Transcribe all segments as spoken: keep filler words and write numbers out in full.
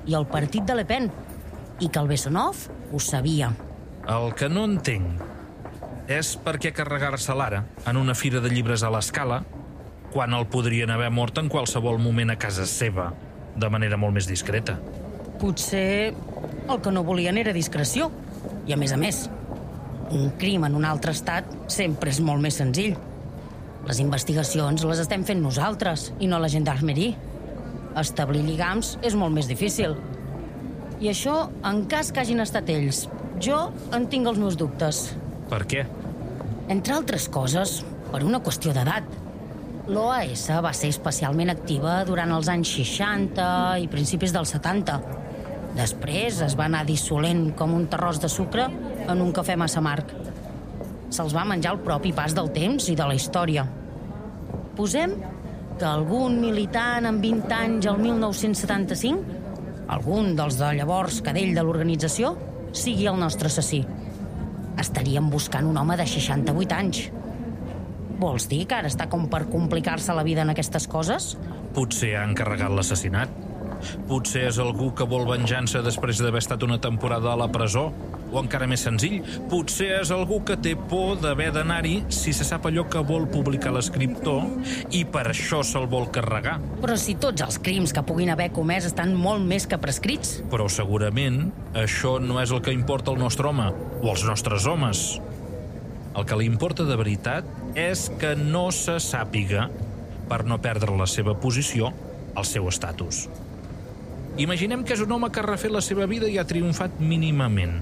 i el partit de Le Pen, i que el Bessonov ho sabia. El que no entenc és per què carregar-se l'ara en una fira de llibres a l'Escala quan el podrien haver mort en qualsevol moment a casa seva, de manera molt més discreta. Potser el que no volien era discreció. I a més a més, un crim en un altre estat sempre és molt més senzill. Les investigacions les estem fent nosaltres i no la gendarmerie. Establir lligams és molt més difícil. I això en cas que hagin estat ells. Jo en tinc els meus dubtes. Per què? Entre altres coses, per una qüestió d'edat. L'O A S va ser especialment activa durant els anys seixanta i principis dels setanta. Després es va anar dissolent com un terròs de sucre en un cafè massa amarg. Se'ls va menjar el propi pas del temps i de la història. Posem que algun militant amb vint anys al mil nou-cents setanta-cinc, algun dels de llavors cadell de l'organització, sigui el nostre assassí. Estaríem buscant un home de seixanta-vuit anys. Vols dir que ara està com per complicar-se la vida en aquestes coses? Potser ha encarregat l'assassinat. Potser és algú que vol venjança després d'haver estat una temporada a la presó. O encara més senzill, potser és algú que té por d'haver d'anar-hi si se sap allò que vol publicar l'escriptor i per això se'l vol carregar. Però si tots els crims que puguin haver comès estan molt més que prescrits. Però segurament això no és el que importa al nostre home o als nostres homes. El que li importa de veritat és que no se sàpiga per no perdre la seva posició, el seu estatus. Imaginem que és un home que ha refet la seva vida i ha triomfat mínimament.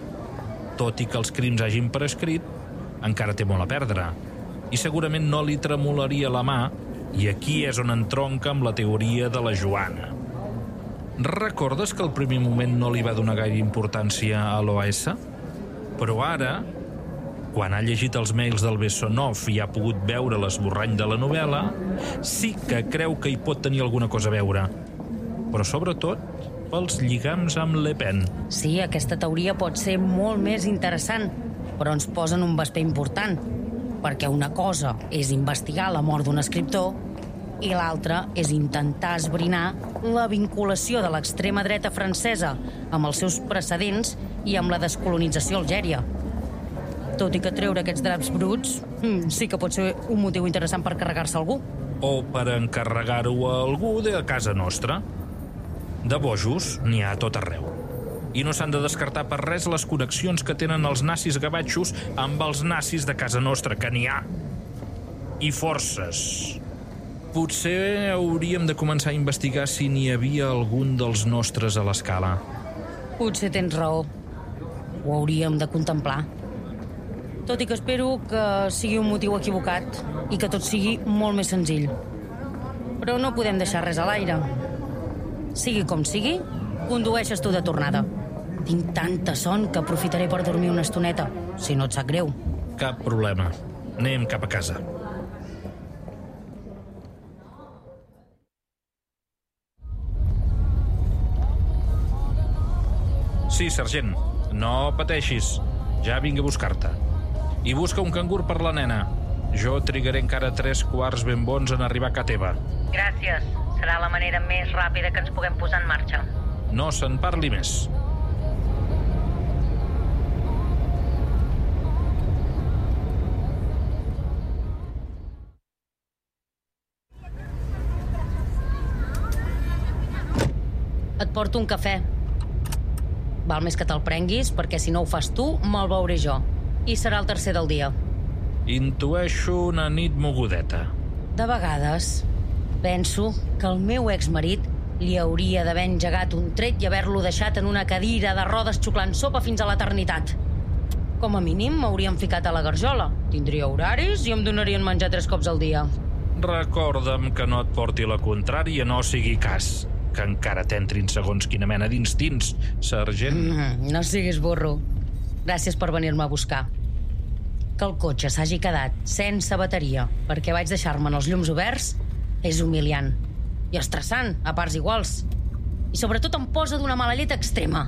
Tot i que els crims hagin prescrit, encara té molt a perdre. I segurament no li tremolaria la mà, i aquí és on entronca amb la teoria de la Joana. Recordes que al primer moment no li va donar gaire importància a l'O A S? Però ara, quan ha llegit els mails del Bessonov i ha pogut veure l'esborrany de la novel·la, sí que creu que hi pot tenir alguna cosa a veure. Però sobretot pels lligams amb Le Pen. Sí, aquesta teoria pot ser molt més interessant, però ens posa en un vesper important, perquè una cosa és investigar la mort d'un escriptor i l'altra és intentar esbrinar la vinculació de l'extrema dreta francesa amb els seus precedents i amb la descolonització algèria. Tot i que treure aquests draps bruts sí que pot ser un motiu interessant per carregar-se algú. O per encarregar-ho a algú de casa nostra. De bojos n'hi ha a tot arreu. I no s'han de descartar per res les connexions que tenen els nazis gavatxos amb els nazis de casa nostra, que n'hi ha. I forces. Potser hauríem de començar a investigar si n'hi havia algun dels nostres a l'Escala. Potser tens raó. Ho hauríem de contemplar. Tot i que espero que sigui un motiu equivocat i que tot sigui molt més senzill. Però no podem deixar res a l'aire. Sigui com sigui, condueixes tu de tornada. Tinc tanta son que aprofitaré per dormir una estoneta, si no et sap greu. Cap problema. Anem cap a casa. Sí, sergent. No pateixis. Ja vinc a buscar-te. I busca un cangur per la nena. Jo trigaré encara tres quarts ben bons en arribar a casa teva. Gràcies. Serà la manera més ràpida que ens puguem posar en marxa. No se'n parli més. Et porto un cafè. Val més que te'l prenguis, perquè si no ho fas tu, me'l beuré jo. I serà el tercer del dia. Intueixo una nit mogudeta. De vegades penso que el meu exmarit li hauria d'haver engegat un tret i haver-lo deixat en una cadira de rodes xuclant sopa fins a l'eternitat. Com a mínim m'haurien ficat a la garjola. Tindria horaris i em donarien menjar tres cops al dia. Recorda'm que no et porti la contrària, no sigui cas. Que encara t'entrin segons quina mena d'instints, sergent. Mm, no siguis burro. Gràcies per venir-me a buscar. Que el cotxe s'hagi quedat sense bateria perquè vaig deixar-me en els llums oberts és humiliant i estressant a parts iguals. I sobretot em posa d'una mala llet extrema.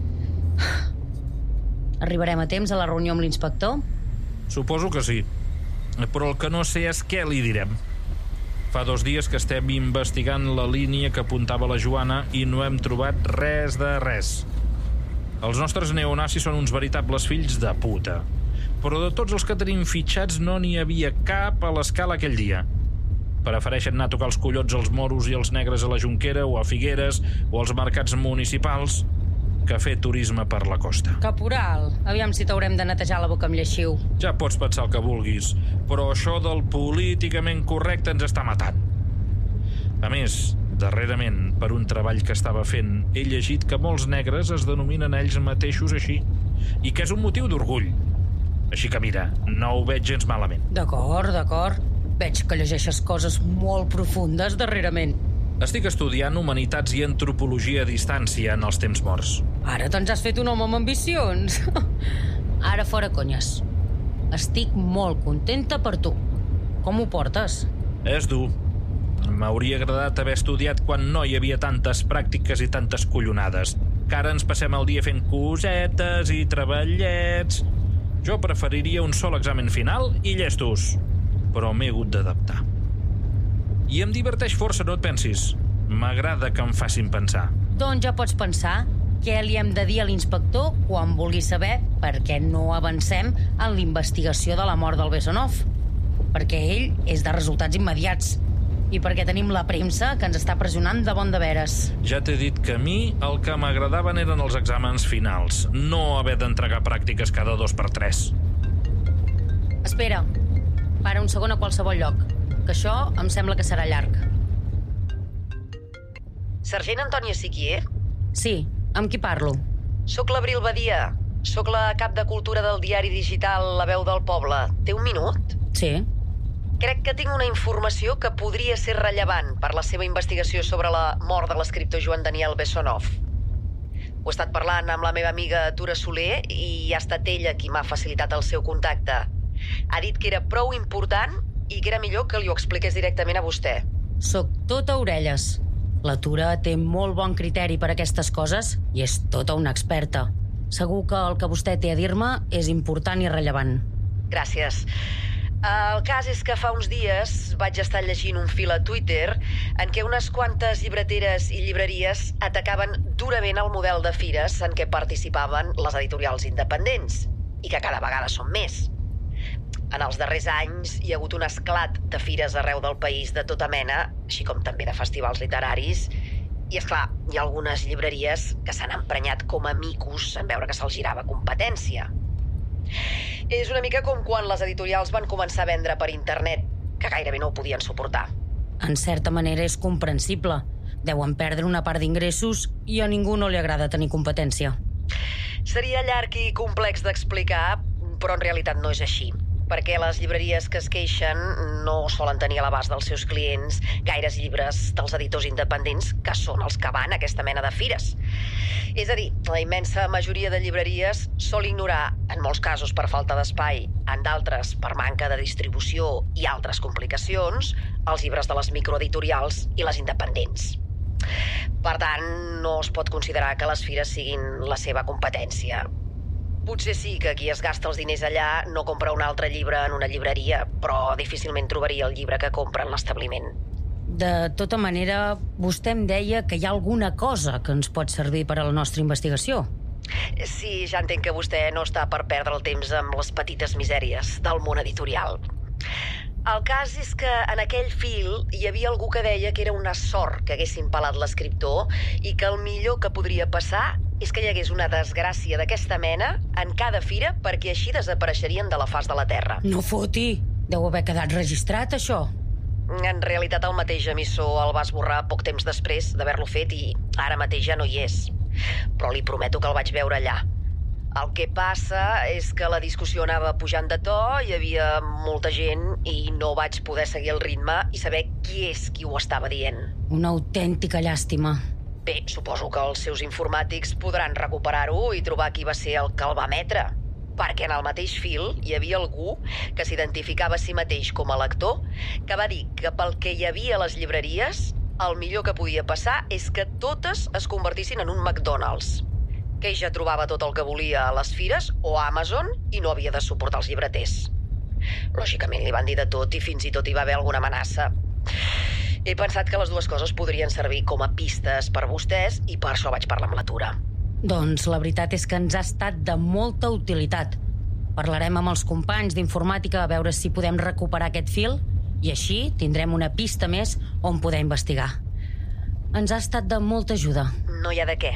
Arribarem a temps a la reunió amb l'inspector? Suposo que sí. Però el que no sé és què li direm. Fa dos dies que estem investigant la línia que apuntava la Joana i no hem trobat res de res. Els nostres neonazis són uns veritables fills de puta. Però de tots els que tenim fitxats no n'hi havia cap a l'escala aquell dia. Prefereixen anar a tocar els collons als moros i els negres a la Jonquera o a Figueres o als mercats municipals que fer turisme per la costa. Caporal, aviam si t'haurem de netejar la boca amb lleixiu. Ja pots pensar el que vulguis, però això del políticament correcte ens està matant. A més, darrerament, per un treball que estava fent, he llegit que molts negres es denominen ells mateixos així, i que és un motiu d'orgull. Així que mira, no ho veig gens malament. D'acord, d'acord. Veig que llegeixes coses molt profundes darrerament. Estic estudiant humanitats i antropologia a distància en els temps morts. Ara te'ns has fet un home amb ambicions. Ara fora conyes. Estic molt contenta per tu. Com ho portes? És dur. M'hauria agradat haver estudiat quan no hi havia tantes pràctiques i tantes collonades. Que ara ens passem el dia fent cosetes i treballets. Jo preferiria un sol examen final i llestos. Però m'he hagut d'adaptar. I em diverteix força, no et pensis. M'agrada que em facin pensar. Doncs ja pots pensar què li hem de dir a l'inspector quan vulgui saber per què no avancem en l'investigació de la mort del Bessonov. Perquè ell és de resultats immediats i perquè tenim la premsa que ens està pressionant de bon de veres. Ja t'he dit que a mi el que m'agradaven eren els exàmens finals, no haver d'entregar pràctiques cada dos per tres. Espera, para un segon a qualsevol lloc, que això em sembla que serà llarg. Sergent Antònia Siquier? Sí, amb qui parlo? Soc l'Abril Badia. Soc la cap de cultura del diari digital La Veu del Poble. Té un minut? Sí. Crec que tinc una informació que podria ser rellevant per la seva investigació sobre la mort de l'escriptor Joan Daniel Bessonov. Ho he estat parlant amb la meva amiga Tura Soler i ha estat ella qui m'ha facilitat el seu contacte. Ha dit que era prou important i que era millor que li ho expliqués directament a vostè. Soc tota orelles. La Tura té molt bon criteri per aquestes coses i és tota una experta. Segur que el que vostè té a dir-me és important i rellevant. Gràcies. El cas és que fa uns dies vaig estar llegint un fil a Twitter en què unes quantes llibreteres i llibreries atacaven durament el model de fires en què participaven les editorials independents i que cada vegada són més. En els darrers anys hi ha hagut un esclat de fires arreu del país de tota mena, així com també de festivals literaris. I, esclar, hi ha algunes llibreries que s'han emprenyat com a micos en veure que se'ls girava competència. És una mica com quan les editorials van començar a vendre per internet, que gairebé no ho podien suportar. En certa manera és comprensible. Deuen perdre una part d'ingressos i a ningú no li agrada tenir competència. Seria llarg i complex d'explicar, però en realitat no és així. Perquè les llibreries que es queixen no solen tenir a l'abast dels seus clients gaires llibres dels editors independents, que són els que van a aquesta mena de fires. És a dir, la immensa majoria de llibreries sol ignorar, en molts casos per falta d'espai, en d'altres per manca de distribució i altres complicacions, els llibres de les microeditorials i les independents. Per tant, no es pot considerar que les fires siguin la seva competència. Potser sí que qui es gasta els diners allà no compra un altre llibre en una llibreria, però difícilment trobaria el llibre que compra en l'establiment. De tota manera, vostè em deia que hi ha alguna cosa que ens pot servir per a la nostra investigació. Sí, ja entenc que vostè no està per perdre el temps amb les petites misèries del món editorial. El cas és que en aquell fil hi havia algú que deia que era una sort que haguessin pelat l'escriptor i que el millor que podria passar és que hi hagués una desgràcia d'aquesta mena en cada fira perquè així desapareixerien de la faç de la Terra. No foti! Deu haver quedat registrat, això. En realitat el mateix emissor el va esborrar poc temps després d'haver-lo fet i ara mateix ja no hi és. Però li prometo que el vaig veure allà. El que passa és que la discussió anava pujant de to, hi havia molta gent i no vaig poder seguir el ritme i saber qui és qui ho estava dient. Una autèntica llàstima. Bé, suposo que els seus informàtics podran recuperar-ho i trobar qui va ser el que el va emetre. Perquè en el mateix fil hi havia algú que s'identificava a si mateix com a lector, que va dir que pel que hi havia a les llibreries, el millor que podia passar és que totes es convertissin en un McDonald's. Que ell ja trobava tot el que volia a les fires o a Amazon i no havia de suportar els llibreters. Lògicament li van dir de tot i fins i tot hi va haver alguna amenaça. He pensat que les dues coses podrien servir com a pistes per vostès i per això vaig parlar amb la Tura. Doncs la veritat és que ens ha estat de molta utilitat. Parlarem amb els companys d'informàtica a veure si podem recuperar aquest fil i així tindrem una pista més on poder investigar. Ens ha estat de molta ajuda. No hi ha de què.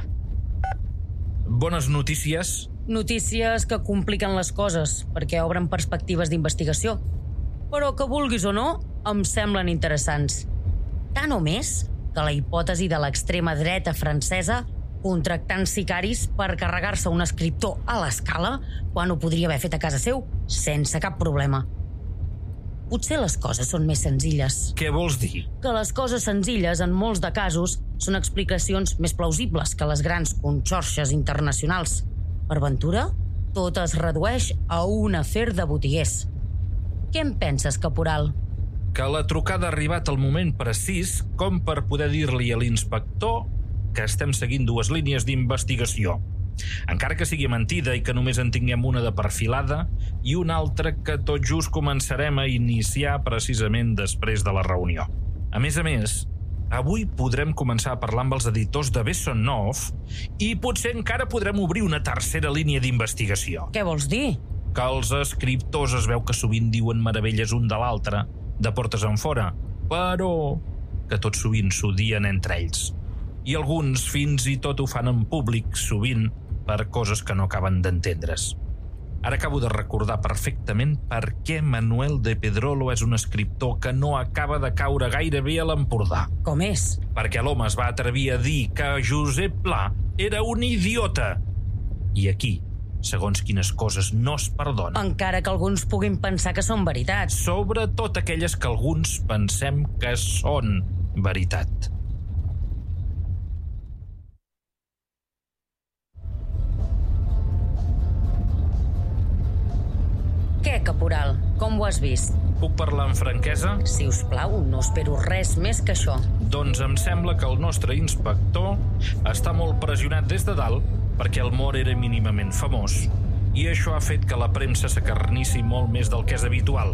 Bones notícies? Notícies que compliquen les coses, perquè obren perspectives d'investigació. Però que vulguis o no, em semblen interessants. Tant o més que la hipòtesi de l'extrema dreta francesa contractant sicaris per carregar-se un escriptor a l'escala quan ho podria haver fet a casa seu, sense cap problema. Potser les coses són més senzilles. Què vols dir? Que les coses senzilles, en molts de casos, són explicacions més plausibles que les grans conxorxes internacionals. Per ventura, tot es redueix a un afer de botiguers. Què en penses, caporal? Que la trucada ha arribat al moment precís com per poder dir-li a l'inspector que estem seguint dues línies d'investigació. Encara que sigui mentida i que només en tinguem una de perfilada i una altra que tot just començarem a iniciar precisament després de la reunió. A més a més, avui podrem començar a parlar amb els editors de Bessonov i potser encara podrem obrir una tercera línia d'investigació. Què vols dir? Que els escriptors es veu que sovint diuen meravelles un de l'altre, de portes enfora, però que tot sovint s'odien entre ells. I alguns fins i tot ho fan en públic, sovint, per coses que no acaben d'entendre's. Ara acabo de recordar perfectament per què Manuel de Pedrolo és un escriptor que no acaba de caure gaire bé a l'Empordà. Com és? Perquè l'home es va atrevir a dir que Josep Pla era un idiota. I aquí, segons quines coses no es perdonen. Encara que alguns puguin pensar que són veritats. Sobretot aquelles que alguns pensem que són veritat. Què, caporal? Com ho has vist? Puc parlar amb franquesa? Si us plau, no espero res més que això. Doncs em sembla que el nostre inspector està molt pressionat des de dalt perquè el mort era mínimament famós i això ha fet que la premsa s'acarnissi molt més del que és habitual.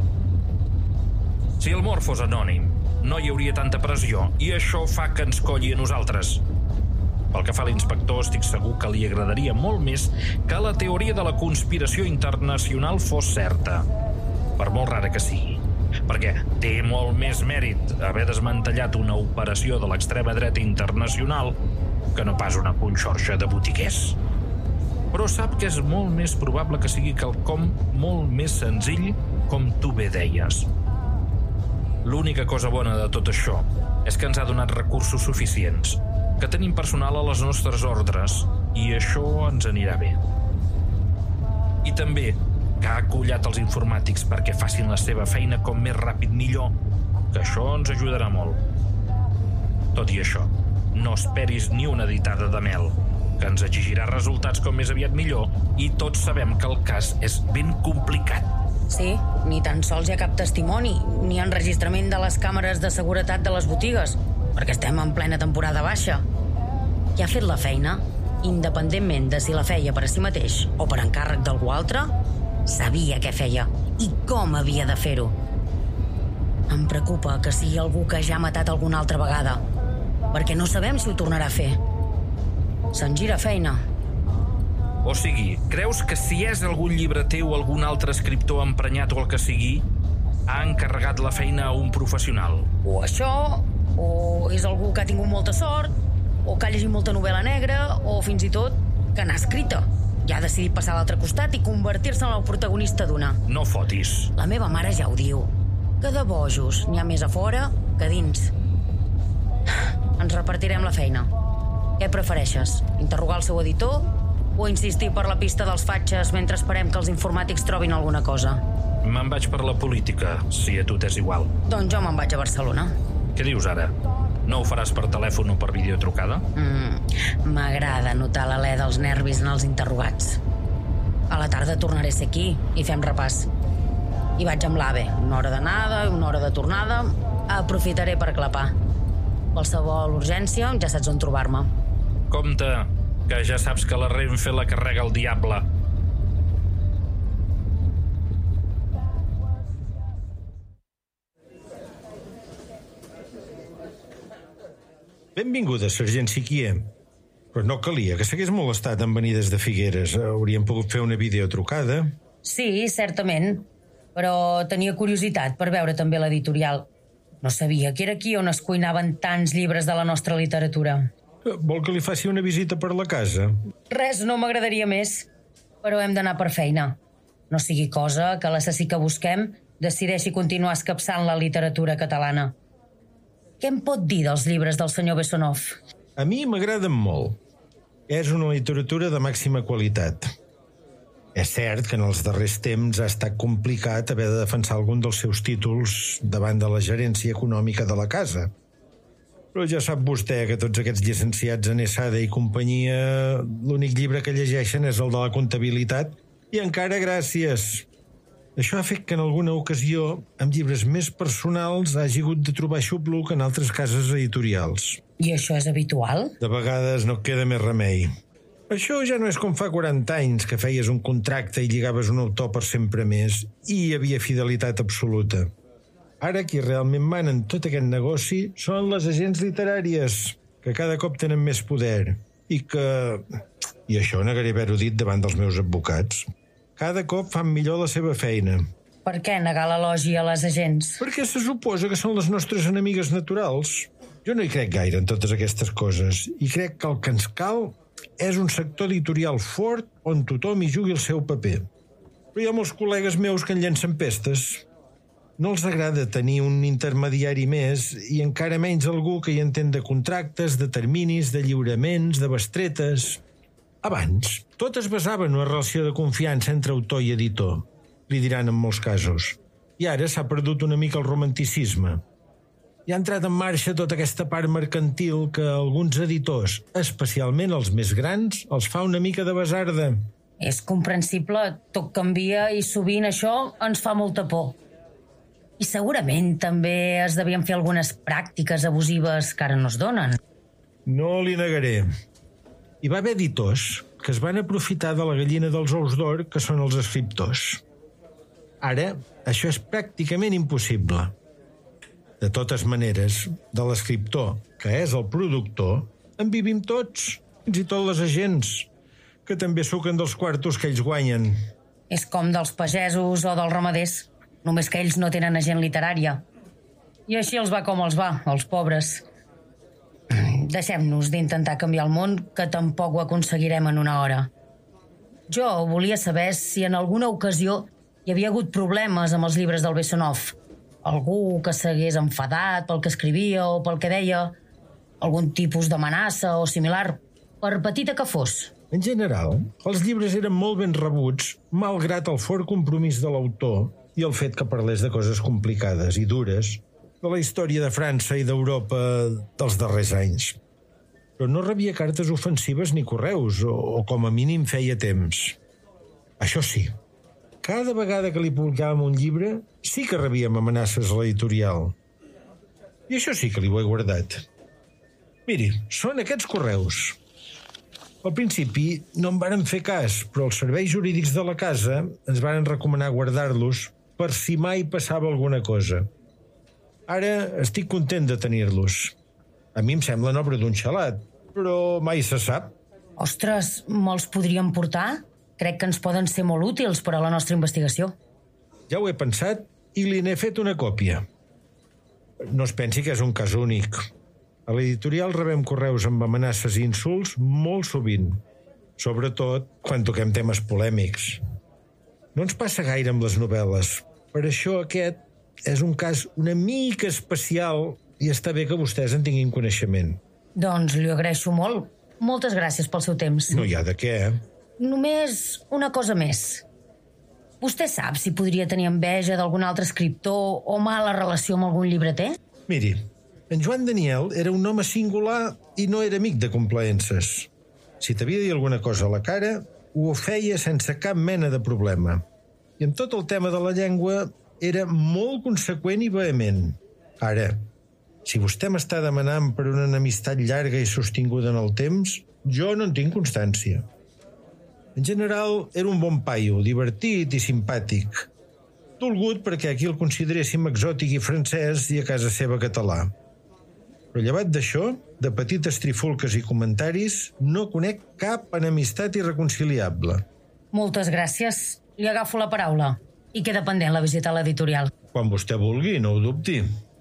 Si el mort fos anònim, no hi hauria tanta pressió i això fa que ens colli a nosaltres. Pel que fa a l'inspector, estic segur que li agradaria molt més que la teoria de la conspiració internacional fos certa, per molt rara que sigui. Perquè té molt més mèrit haver desmantellat una operació de l'extrema dreta internacional que no pas una conxorxa de botiguers. Però sap que és molt més probable que sigui quelcom molt més senzill, com tu bé deies. L'única cosa bona de tot això és que ens ha donat recursos suficients, que tenim personal a les nostres ordres i això ens anirà bé. I també que ha acollat els informàtics perquè facin la seva feina com més ràpid millor, que això ens ajudarà molt. Tot i això, no esperis ni una ditada de mel, que ens exigirà resultats com més aviat millor i tots sabem que el cas és ben complicat. Sí, ni tan sols hi ha cap testimoni, ni enregistrament de les càmeres de seguretat de les botigues, perquè estem en plena temporada baixa. Qui ha fet la feina, independentment de si la feia per a si mateix o per encàrrec d'algú altre, sabia què feia i com havia de fer-ho. Em preocupa que sigui algú que ja ha matat alguna altra vegada, perquè no sabem si ho tornarà a fer. Se'n gira feina. O sigui, creus que si és algun llibreter o algun altre escriptor emprenyat o el que sigui, ha encarregat la feina a un professional? O això, o és algú que ha tingut molta sort, o que ha llegit molta novel·la negra, o fins i tot que n'ha escrita. Ja ha decidit passar a l'altre costat i convertir-se en el protagonista d'una. No fotis. La meva mare ja ho diu, que de bojos n'hi ha més a fora que dins. Ens repartirem la feina. Què prefereixes? Interrogar el seu editor o insistir per la pista dels fatxes mentre esperem que els informàtics trobin alguna cosa? Me'n vaig per la política, si a tu t'és igual. Doncs jo me'n vaig a Barcelona. Què dius ara? No ho faràs per telèfon o per videotrucada? Mm, m'agrada notar l'alè dels nervis en els interrogats. A la tarda tornaré a ser aquí i fem repàs. I vaig amb l'AVE, una hora d'anada i una hora de tornada. Aprofitaré per clapar. Qualsevol urgència, ja saps on trobar-me. Compte, que ja saps que la Renfe la carrega el diable. Benvinguda, sergent Siquier. Però no calia que s'hagués molestat en venir des de Figueres. Hauríem pogut fer una videotrucada. Sí, certament. Però tenia curiositat per veure també l'editorial. No sabia que era aquí on es cuinaven tants llibres de la nostra literatura. Vol que li faci una visita per la casa? Res no m'agradaria més, però hem d'anar per feina. No sigui cosa que l'assassí que busquem decideixi continuar escapçant la literatura catalana. Què em pot dir dels llibres del senyor Bessonov? A mi m'agraden molt. És una literatura de màxima qualitat. És cert que en els darrers temps ha estat complicat haver de defensar algun dels seus títols davant de la gerència econòmica de la casa. Però ja sap vostè que tots aquests llicenciats en Esada i companyia, l'únic llibre que llegeixen és el de la comptabilitat, i encara gràcies. Això ha fet que en alguna ocasió, amb llibres més personals, hagi hagut de trobar xupluc en altres cases editorials. I això és habitual? De vegades no queda més remei. Això ja no és com fa quaranta anys, que feies un contracte i lligaves un autor per sempre més, i hi havia fidelitat absoluta. Ara qui realment mana en tot aquest negoci són les agents literàries, que cada cop tenen més poder, i que... i això negaré haver-ho dit davant dels meus advocats. Cada cop fan millor la seva feina. Per què negar l'elogi a les agents? Perquè se suposa que són les nostres enemigues naturals. Jo no hi crec gaire en totes aquestes coses, i crec que el que ens cal és un sector editorial fort on tothom hi jugui el seu paper. Però hi ha molts col·legues meus que en llencen pestes. No els agrada tenir un intermediari més i encara menys algú que hi entén de contractes, de terminis, de lliuraments, de bestretes. Abans, tot es basava en una relació de confiança entre autor i editor, li diran en molts casos. I ara s'ha perdut una mica el romanticisme. I ha entrat en marxa tota aquesta part mercantil que alguns editors, especialment els més grans, els fa una mica de basarda. És comprensible, tot canvia i sovint això ens fa molta por. I segurament també es devien fer algunes pràctiques abusives que ara no es donen. No li negaré. Hi va haver editors que es van aprofitar de la gallina dels ous d'or, que són els escriptors. Ara, això és pràcticament impossible. De totes maneres, de l'escriptor, que és el productor, en vivim tots, fins i tot les agents, que també suquen dels quartos que ells guanyen. És com dels pagesos o dels ramaders, només que ells no tenen agent literària. I així els va com els va, els pobres. Deixem-nos d'intentar canviar el món, que tampoc ho aconseguirem en una hora. Jo volia saber si en alguna ocasió hi havia hagut problemes amb els llibres del Bessonov. Algú que s'hagués enfadat pel que escrivia o pel que deia, algun tipus d'amenaça o similar, per petita que fos. En general, els llibres eren molt ben rebuts, malgrat el fort compromís de l'autor i el fet que parlés de coses complicades i dures de la història de França i d'Europa dels darrers anys. Però no rebia cartes ofensives ni correus, o, o com a mínim feia temps. Això sí, cada vegada que li publicàvem un llibre, sí que rebíem amenaces a l'editorial. I això sí que li ho he guardat. Miri, són aquests correus. Al principi no en varen fer cas, però els serveis jurídics de la casa ens varen recomanar guardar-los per si mai passava alguna cosa. Ara estic content de tenir-los. A mi em semblen obra d'un xalat, però mai se sap. Ostres, me'ls podríem portar? Crec que ens poden ser molt útils per a la nostra investigació. Ja ho he pensat i li n'he fet una còpia. No es pensi que és un cas únic. A l'editorial rebem correus amb amenaces i insults molt sovint, sobretot quan toquem temes polèmics. No ens passa gaire amb les novel·les. Per això aquest és un cas una mica especial i està bé que vostès en tinguin coneixement. Doncs li agraeixo molt. Moltes gràcies pel seu temps. No hi ha de què, eh? Només una cosa més. Vostè sap si podria tenir enveja d'algun altre escriptor o mala relació amb algun llibreter? Miri, en Joan Daniel era un home singular i no era amic de complaences. Si t'havia de dir alguna cosa a la cara, ho feia sense cap mena de problema. I amb tot el tema de la llengua era molt conseqüent i vehement. Ara, si vostè m'està demanant per una enemistat llarga i sostinguda en el temps, jo no en tinc constància. En general, era un bon paio, divertit i simpàtic. Dolgut perquè aquí el consideréssim exòtic i francès i a casa seva català. Però llevat d'això, de petites trifulques i comentaris, no conec cap enemistat irreconciliable. Moltes gràcies. Li agafo la paraula. I queda pendent la visita a l'editorial. Quan vostè vulgui, no ho dubti.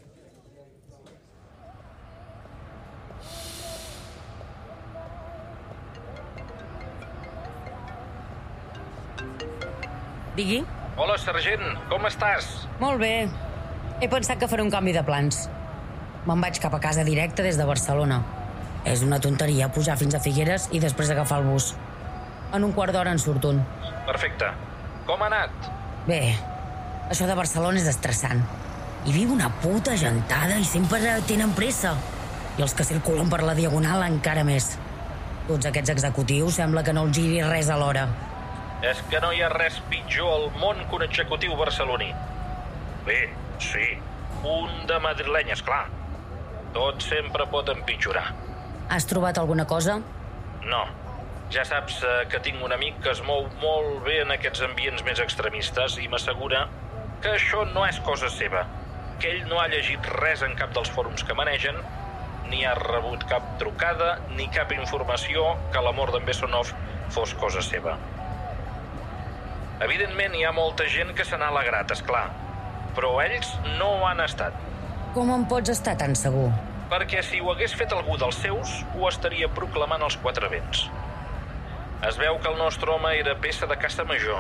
Digui? Hola, sergent, com estàs? Molt bé. He pensat que faré un canvi de plans. Me'n vaig cap a casa directe des de Barcelona. És una tonteria pujar fins a Figueres i després agafar el bus. En un quart d'hora en surt un. Perfecte. Com ha anat? Bé, això de Barcelona és estressant. Hi viu una puta gentada i sempre tenen pressa. I els que circulen per la Diagonal encara més. Tots aquests executius sembla que no els giri res alhora. És que no hi ha res pitjor al món que un executiu barceloní. Bé, sí, un de madrileny, esclar. Tot sempre pot empitjorar. Has trobat alguna cosa? No. Ja saps eh, que tinc un amic que es mou molt bé en aquests ambients més extremistes i m'assegura que això no és cosa seva, que ell no ha llegit res en cap dels fòrums que manegen, ni ha rebut cap trucada ni cap informació que la mort d'en Bessonov fos cosa seva. Evidentment hi ha molta gent que se n'ha alegrat, esclar, però ells no ho han estat. Com en pots estar tan segur? Perquè si ho hagués fet algú dels seus, ho estaria proclamant als quatre vents. Es veu que el nostre home era peça de caça major.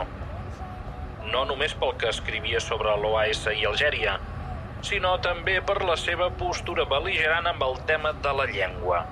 No només pel que escrivia sobre l'O A S i Algèria, sinó també per la seva postura bel·ligerant amb el tema de la llengua.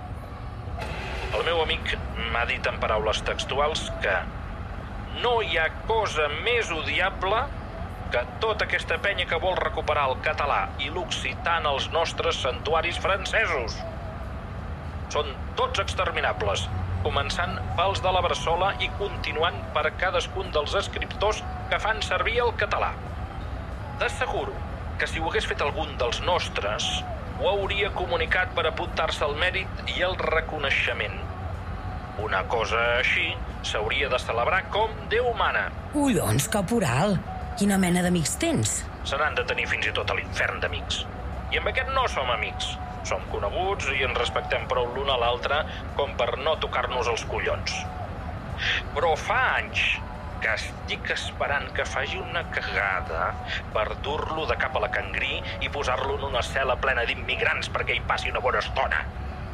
El meu amic m'ha dit en paraules textuals que no hi ha cosa més odiable que tota aquesta penya que vol recuperar el català i l'occità en els nostres santuaris francesos. Són tots exterminables, començant pels de la Bressola i continuant per cadascun dels escriptors que fan servir el català. T'asseguro que si ho hagués fet algun dels nostres, ho hauria comunicat per apuntar-se al mèrit i el reconeixement. Una cosa així s'hauria de celebrar com Déu mana. Collons, caporal! Quina mena d'amics tens? Se n'han de tenir fins i tot a l'infern d'amics. I amb aquest no som amics. Som coneguts i ens respectem prou l'un a l'altre com per no tocar-nos els collons. Però fa anys que estic esperant que faci una cagada per dur-lo de cap a la Cangrí i posar-lo en una cel·la plena d'immigrants perquè hi passi una bona estona.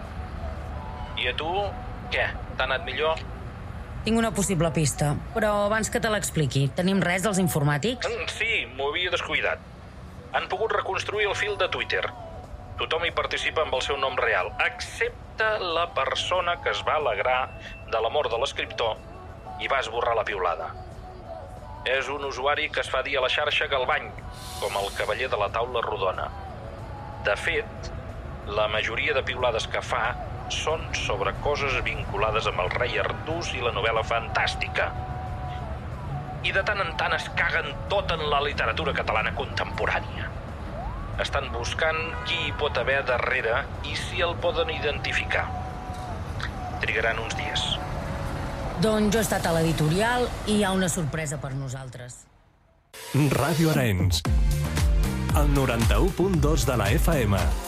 I a tu, què? T'ha anat millor? Tinc una possible pista, però abans que te l'expliqui, tenim res dels informàtics? Sí, m'ho havia descuidat. Han pogut reconstruir el fil de Twitter. Tothom hi participa amb el seu nom real, excepte la persona que es va alegrar de la mort de l'escriptor i va esborrar la piulada. És un usuari que es fa dir a la xarxa Galvany, com el cavaller de la taula rodona. De fet, la majoria de piulades que fa són sobre coses vinculades amb el rei Artús i la novel·la fantàstica. I de tant en tant es caguen tot en la literatura catalana contemporània. Estan buscant qui hi pot haver darrere i si el poden identificar. Trigaran uns dies. Doncs jo he estat a l'editorial i hi ha una sorpresa per nosaltres. Ràdio Arenys, el noranta-u punt dos de la F M.